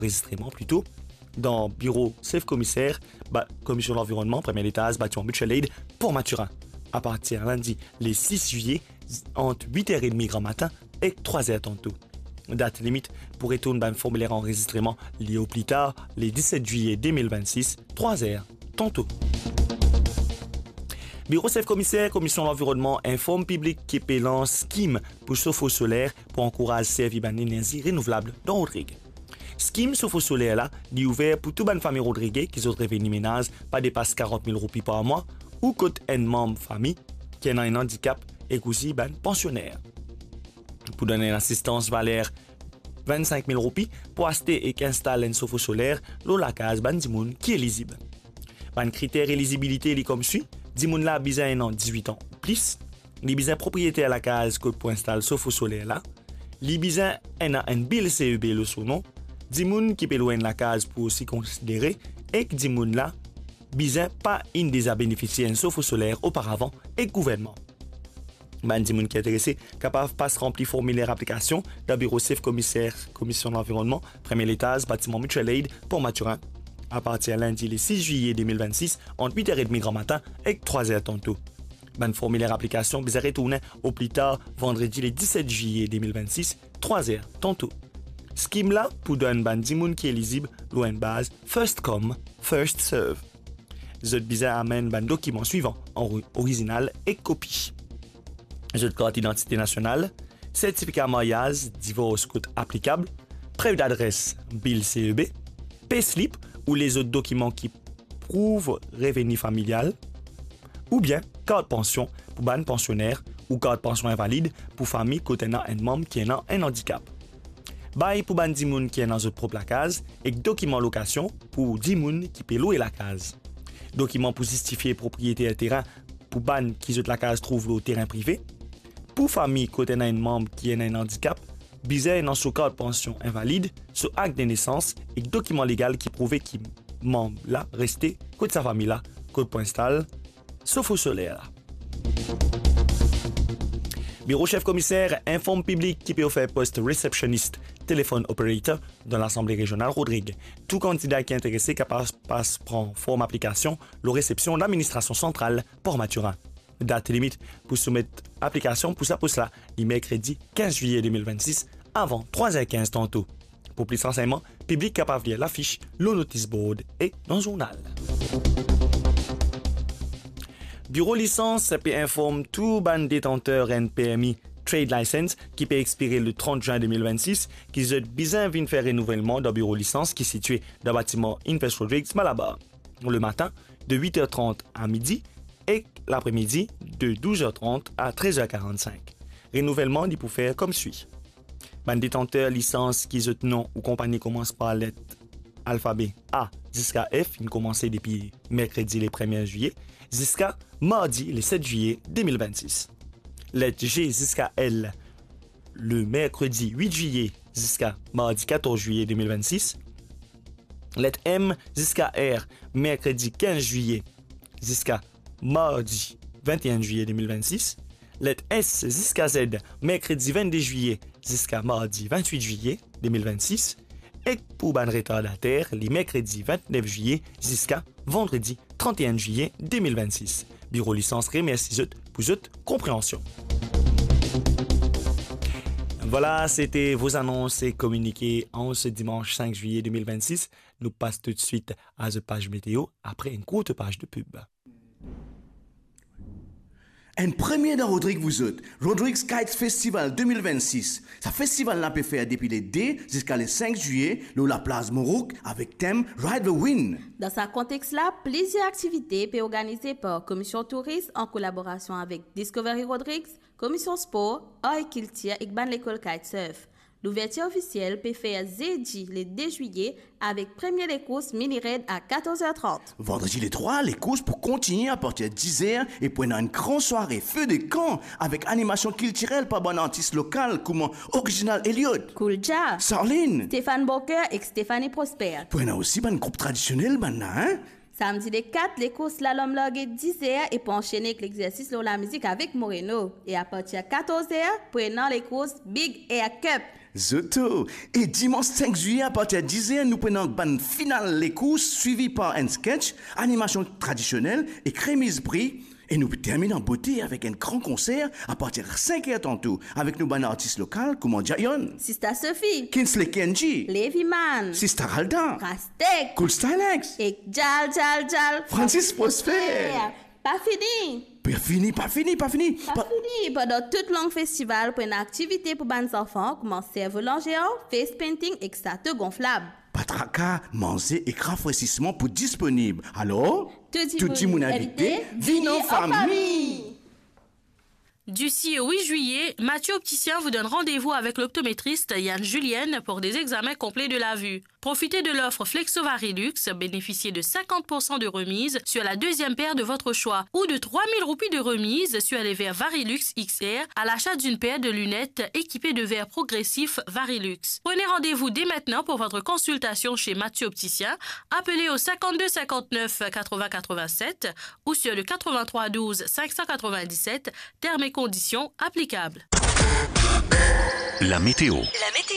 enregistrement plutôt, dans bureau chef commissaire, commission de l'environnement, premier étage, bâtiment Mutual Aid, pour Mathurin. À partir lundi, le 6 juillet, entre 8h30 grand matin et 3h tantôt. Date limite pour retourner un formulaire enregistrement lié au plus tard, le 17 juillet 2026, 3h tantôt. Bureau chef commissaire, commission de l'environnement, informe public qui peut lancer scheme pour chauffe-eau solaire pour encourager servir l'énergie renouvelable dans Rodrigue. Scheme chauffe-eau solaire là, est ouvert pour toute bonne famille Rodrigue qui ont revenu ménage pas dépasse 40 000 roupies par mois ou côté un membre famille qui a un handicap et aussi ben pensionnaire. Pour donner une assistance valeur 25 000 roupies pour acheter et installer un chauffe-eau solaire dans la case ben dimoun qui est lisible. Ben critère éligibilité est comme suit. Dimoun là besoin un 18 ans ou plus. Les besoin propriétaire à la case pour installer chauffe-eau solaire là. Les besoin un bill CEB le son nom. Dimoun qui peut loin la case pour aussi considérer et que dimoun là besoin pas une déjà bénéficié d'un chauffe-eau solaire auparavant et gouvernement. Ben dimoun qui est intéressé capable pas remplir formulaire application dans bureau chef commissaire commission de l'environnement premier étage bâtiment Mutual Aid pour Mathurin. À partir lundi le 6 juillet 2026, entre 8h30 grand matin et 3h tantôt. Ben formulaire application bisa retourner au plus tard vendredi le 17 juillet 2026, 3h tantôt. Scheme là pour donner ban dimoun qui est lisible loin base first come, first serve. Zot bisa amène ban document suivant en original et copie. Zot carte d'identité nationale, certificat mariage, divorce coût applicable, preuve d'adresse, bill CEB, payslip ou les autres documents qui prouvent revenu familial, ou bien carte pension pour ban pensionnaire ou carte pension invalide pour famille côté un membre qui a un handicap. Bail pour ban dimoun qui est dans votre propre case et document location pour dimoun qui peut louer la case. Document pour justifier propriété de terrain pour ban qui de la case trouve au terrain privé. Pour famille côté un membre qui a un handicap, bizarre dans son carte pension invalide, son acte de naissance et document légal qui prouve qu'il membre là resté côté sa famille là, côté point install, sauf au solaire là. Bureau chef commissaire informe public qui peut faire poste réceptionniste, téléphone operator dans l'Assemblée régionale Rodrigue. Tout candidat qui est intéressé passe prend forme application la réception de l'administration centrale pour Mathurin. Date limite pour soumettre application pour ça le mercredi 15 juillet 2026 avant 3h15 tantôt. Pour plus d'enseignements, public capable de lire l'affiche, le notice board et dans le journal. Bureau licence peut informe tout ban détenteur NPMI Trade License qui peut expirer le 30 juin 2026 qui ont besoin de faire renouvellement dans bureau licence qui est situé dans le bâtiment Invest Rodrigues Malabar. Le matin de 8h30 à midi et l'après-midi de 12h30 à 13h45. Renouvellement dit pour faire comme suit. Ban détenteur licence qui ont nom ou compagnie commence par lettre alphabet A jusqu'à F, il commence depuis mercredi le 1er juillet jusqu'à mardi le 7 juillet 2026. Lettre G jusqu'à L le mercredi 8 juillet jusqu'à mardi 14 juillet 2026. Lettre M jusqu'à R mercredi 15 juillet jusqu'à mardi 21 juillet 2026. Lettre S jusqu'à Z mercredi 22 juillet jusqu'à mardi 28 juillet 2026. Et pour ban retardataire, les mercredis 29 juillet jusqu'à vendredi 31 juillet 2026. Bureau licence remercie pour votre compréhension. Voilà, c'était vos annonces et communiqués en ce dimanche 5 juillet 2026. Nous passons tout de suite à la page météo après une courte page de pub. Un premier dans Rodrigue vous autres, Rodrigue Kites Festival 2026. Ce festival n'a pas fait depuis le 2 jusqu'à le 5 juillet, dans la place Morouk, avec thème Ride the Wind. Dans ce contexte-là, plusieurs activités peuvent organisées par Commission Tourisme en collaboration avec Discovery Rodrigues, Commission Sport, Art Culture et l'école Kitesurf. L'ouverture officielle peut faire jeudi le 2 juillet avec première les courses mini-raid à 14h30. Vendredi le 3, les courses pour continuer à partir de 10h et pendant une grande soirée feu de camp avec animation culturelle par bon artiste local comme Original Elliot, Coolja, Sarline, Stéphane Boker et Stéphanie Prosper. Pendant aussi un groupe traditionnel hein? Samedi le 4, les courses slalom largué 10h et pour enchaîner avec l'exercice de la musique avec Moreno. Et à partir de 14h, prenant les courses Big Air Cup. Zoto. Et dimanche 5 juillet, à partir de 10h, nous prenons une finale les courses, suivi par un sketch, animation traditionnelle et crémise prix. Et nous terminons en beauté avec un grand concert à partir de 5h tantôt, avec nos bandes artistes locales comme Jayon, Sista Sophie, Kinsley Kenji, Levi Man, Sista Alda, Rastek, Cool Stylex, et Jal. Francis Prosper. Pas fini. Pas fini. Pas fini. Pendant tout long festival, pour une activité pour les enfants, comme cerf-volant géant, face painting et statue gonflable. Patraka, manger et rafraîchissement pour disponible. Alors, Tout le monde invité, vino en famille. Du 6 au 8 juillet, Mathieu Opticien vous donne rendez-vous avec l'optométriste Yann Julienne pour des examens complets de la vue. Profitez de l'offre Flexo Varilux, bénéficiez de 50% de remise sur la deuxième paire de votre choix ou de 3 000 roupies de remise sur les verres Varilux XR à l'achat d'une paire de lunettes équipées de verres progressifs Varilux. Prenez rendez-vous dès maintenant pour votre consultation chez Mathieu Opticien. Appelez au 52 59 80 87 ou sur le 83 12 597, termes et conditions applicables. La météo.